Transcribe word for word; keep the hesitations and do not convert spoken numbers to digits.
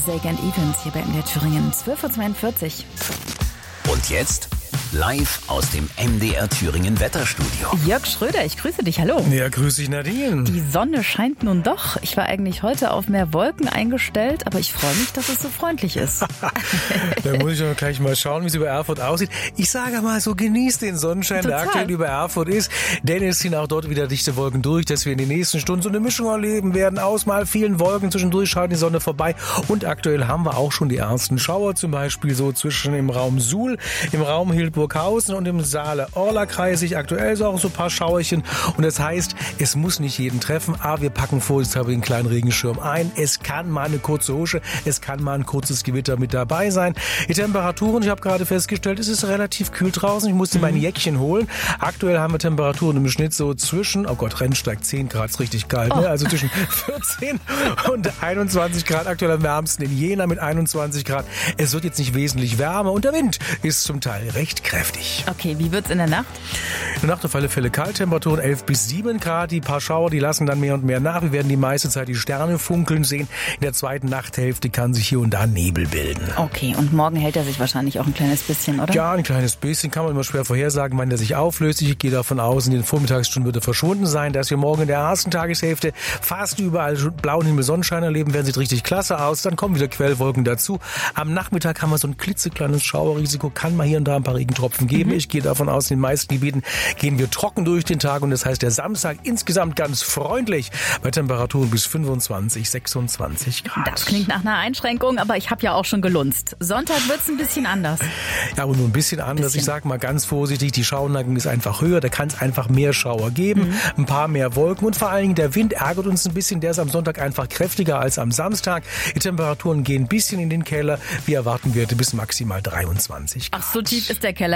Zake and Evans hier bei M D R Thüringen, zwölf Uhr zweiundvierzig. Und jetzt live aus dem M D R Thüringen Wetterstudio. Jörg Schröder, ich grüße dich, hallo. Ja, grüße dich, Nadine. Die Sonne scheint nun doch. Ich war eigentlich heute auf mehr Wolken eingestellt, aber ich freue mich, dass es so freundlich ist. Da muss ich doch gleich mal schauen, wie es über Erfurt aussieht. Ich sage mal so, genießt den Sonnenschein, Total. der aktuell über Erfurt ist, denn es ziehen auch dort wieder dichte Wolken durch, dass wir in den nächsten Stunden so eine Mischung erleben werden aus mal vielen Wolken, zwischendurch schaut die Sonne vorbei und aktuell haben wir auch schon die ersten Schauer, zum Beispiel so zwischen im Raum Suhl, im Raum Hildburghausen und im Saale-Orla-Kreis. Ich aktuell so auch so ein paar Schauerchen und das heißt, es muss nicht jeden treffen, aber wir packen vorsichtshalber den kleinen Regenschirm ein. Es kann mal eine kurze Husche, es kann mal ein kurzes Gewitter mit dabei sein. Die Temperaturen, ich habe gerade festgestellt, es ist relativ kühl draußen. Ich musste mein Jäckchen holen. Aktuell haben wir Temperaturen im Schnitt so zwischen, oh Gott, Rennsteig zehn Grad, ist richtig kalt, oh. ne? Also zwischen vierzehn und einundzwanzig Grad. Aktuell am wärmsten in Jena mit einundzwanzig Grad. Es wird jetzt nicht wesentlich wärmer und der Wind ist zum Teil recht kräftig. Okay, wie wird's in der Nacht? In der Nacht auf alle Fälle Kalttemperaturen elf bis sieben Grad. Die paar Schauer, die lassen dann mehr und mehr nach. Wir werden die meiste Zeit die Sterne funkeln sehen. In der zweiten Nachthälfte kann sich hier und da Nebel bilden. Okay, und morgen hält er sich wahrscheinlich auch ein kleines bisschen, oder? Ja, ein kleines bisschen. Kann man immer schwer vorhersagen, wann der sich auflöst. Ich gehe davon aus, in den Vormittagsstunden wird er verschwunden sein. Dass wir morgen in der ersten Tageshälfte fast überall blauen Himmel, Sonnenschein erleben, werden sieht richtig klasse aus. Dann kommen wieder Quellwolken dazu. Am Nachmittag haben wir so ein klitzekleines Schauerrisiko. Kann mal hier und da ein paar Regentropfen geben. Mhm. Ich gehe davon aus, in den meisten Gebieten gehen wir trocken durch den Tag. Und das heißt, der Samstag insgesamt ganz freundlich bei Temperaturen bis fünfundzwanzig, sechsundzwanzig Grad. Das klingt nach einer Einschränkung, aber ich habe ja auch schon gelunzt. Sonntag wird's ein bisschen anders. Ja, aber nur ein bisschen anders. Bisschen. Ich sage mal ganz vorsichtig, die Schauerneigung ist einfach höher. Da kann es einfach mehr Schauer geben, mhm. ein paar mehr Wolken und vor allen Dingen der Wind ärgert uns ein bisschen. Der ist am Sonntag einfach kräftiger als am Samstag. Die Temperaturen gehen ein bisschen in den Keller. Wir erwarten Werte bis maximal dreiundzwanzig Grad. Ach, so tief ist der Keller